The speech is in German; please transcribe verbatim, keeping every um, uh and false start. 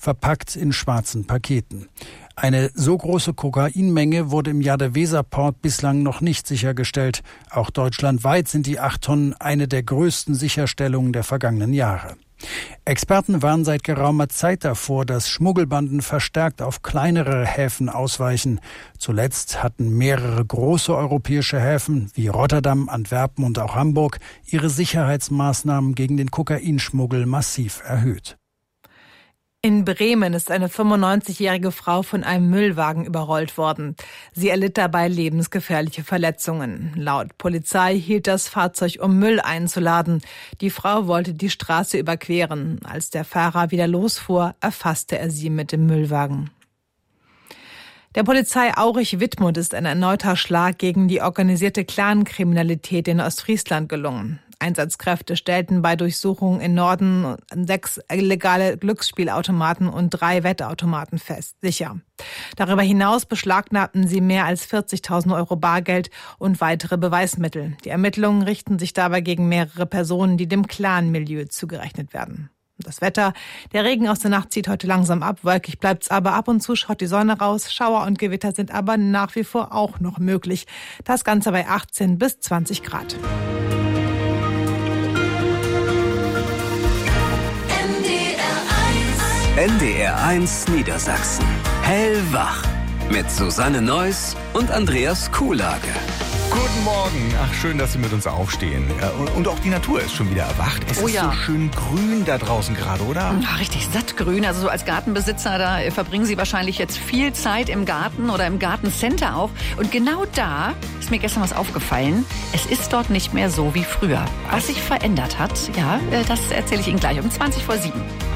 verpackt in schwarzen Paketen. Eine so große Kokainmenge wurde im Jahr Weserport bislang noch nicht sichergestellt. Auch deutschlandweit sind die acht Tonnen eine der größten Sicherstellungen der vergangenen Jahre. Experten warnen seit geraumer Zeit davor, dass Schmuggelbanden verstärkt auf kleinere Häfen ausweichen. Zuletzt hatten mehrere große europäische Häfen wie Rotterdam, Antwerpen und auch Hamburg ihre Sicherheitsmaßnahmen gegen den Kokainschmuggel massiv erhöht. In Bremen ist eine fünfundneunzigjährige Frau von einem Müllwagen überrollt worden. Sie erlitt dabei lebensgefährliche Verletzungen. Laut Polizei hielt das Fahrzeug, um Müll einzuladen. Die Frau wollte die Straße überqueren. Als der Fahrer wieder losfuhr, erfasste er sie mit dem Müllwagen. Der Polizei Aurich-Wittmund ist ein erneuter Schlag gegen die organisierte Clankriminalität in Ostfriesland gelungen. Einsatzkräfte stellten bei Durchsuchungen im Norden sechs illegale Glücksspielautomaten und drei Wettautomaten fest, sicher. Darüber hinaus beschlagnahmten sie mehr als vierzigtausend Euro Bargeld und weitere Beweismittel. Die Ermittlungen richten sich dabei gegen mehrere Personen, die dem Clan-Milieu zugerechnet werden. Das Wetter, der Regen aus der Nacht zieht heute langsam ab, wolkig bleibt's aber, ab und zu schaut die Sonne raus, Schauer und Gewitter sind aber nach wie vor auch noch möglich. Das Ganze bei achtzehn bis zwanzig Grad. N D R eins Niedersachsen. Hellwach. Mit Susanne Neuss und Andreas Kuhlage. Guten Morgen. Ach, schön, dass Sie mit uns aufstehen. Und auch die Natur ist schon wieder erwacht. Es oh ist ja. so schön grün da draußen gerade, oder? Ja, richtig sattgrün. Also so als Gartenbesitzer, da verbringen Sie wahrscheinlich jetzt viel Zeit im Garten oder im Gartencenter auch. Und genau da ist mir gestern was aufgefallen. Es ist dort nicht mehr so wie früher. Was sich verändert hat, ja, das erzähle ich Ihnen gleich um zwanzig vor sieben.